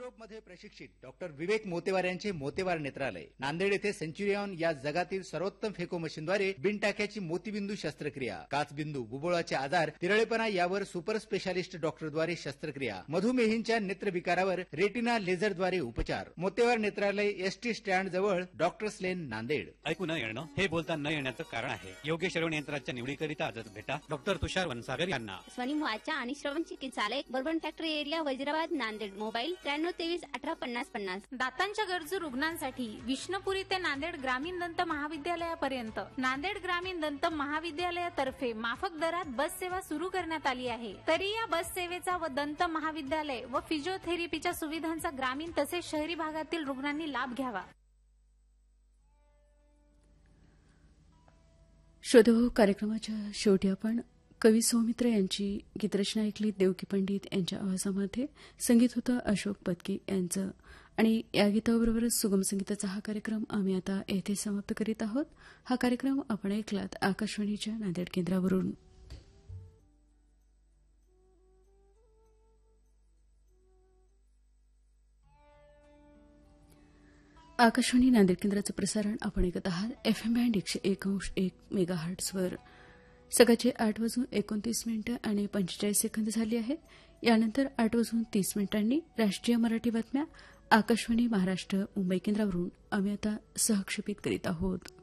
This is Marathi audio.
युरोपमध्ये प्रशिक्षित डॉक्टर विवेक मोतेवार यांचे मोतेवार नेत्रालय नांदेड येथे सेंच्युरियन या जगातील सर्वोत्तम फेको मशीनद्वारे बिनटाक्याची मोतीबिंदू शस्त्रक्रिया, काचबिंदू, बुबुळाचे आजार, तिरळेपणा यावर सुपर स्पेशालिस्ट डॉक्टरद्वारे शस्त्रक्रिया, मधुमेहींच्या नेत्रविकारावर रेटिना लेझरद्वारे उपचार. मोतेवार नेत्रालय एसटी स्टँड जवळ डॉक्टर्स लेन नांदेड. ऐकू न येणं हे बोलता न येण्याचं कारण आहे. योग्य श्रवण यंत्राच्या निवडीकरिता आजच भेटा डॉक्टर तुषार वनसागर यांना. स्वनिम वाचा आणि श्रवण चिकित्सालय bourbon factory area वैजराबाद Nanded. Mobile 9323185050. दातांच्या गरजू रुग्णांसाठी विष्णुपुरी ते नांदेड ग्रामीण दंत महाविद्यालयापर्यंत नांदेड ग्रामीण दंत महाविद्यालयातर्फे माफक दरात बस सेवा सुरू करण्यात आली आहे. तरी या बस सेवेचा व दंत महाविद्यालय व फिजिओथेरपीच्या सुविधांचा ग्रामीण तसेच शहरी भागातील रुग्णांनी लाभ घ्यावा. शोधो कार्यक्रमाच्या शेवटी आपण कवी सौमित्र यांची गीतरचना ऐकली. देवकी पंडित यांच्या आवाजामध्ये संगीत होतं अशोक पत्की यांचं. आणि या गीताबरोबरच सुगम संगीताचा हा कार्यक्रम आम्ही आता येथे समाप्त करीत आहोत. हा कार्यक्रम आपण ऐकलात आकाशवाणीच्या नांदेड केंद्रावरून. आकाशवाणी नांदेड केंद्राचं प्रसारण आपण ऐकत आहात एफएम बँड 101.1 मेगाहर्ट्झवर. सकाळचे 8:29 आणि 45 सेकंद झाली आहेत. यानंतर 8:30 राष्ट्रीय मराठी बातम्या आकाशवाणी महाराष्ट्र मुंबई केंद्रावरून आम्ही आता सहक्षेपित करीत आहोत.